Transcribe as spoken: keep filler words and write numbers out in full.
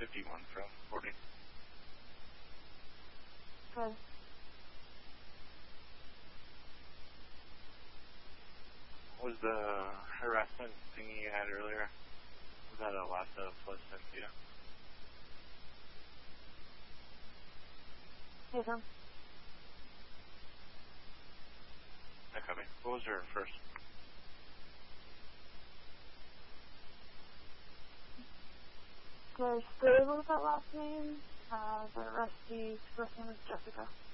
D one from forty. Okay. Was the harassment thing you had earlier, was that a lot of listening to you? Hey, Tom. I copy. What was your first? Okay, stable with that last name. Uh, the rest of the first name is Jessica.